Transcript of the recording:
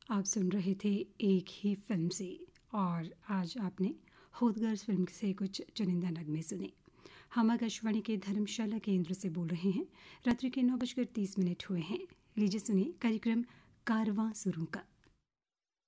आप सुन रहे थे एक ही फिल्म से, और आज आपने होदगर्स फिल्म से कुछ चुनिंदा नगमे सुने। हम आकाशवाणी के धर्मशाला केंद्र से बोल रहे हैं। रात्रि के 9:30 हुए हैं। लीजिए सुनिए कार्यक्रम कारवां सुरों का।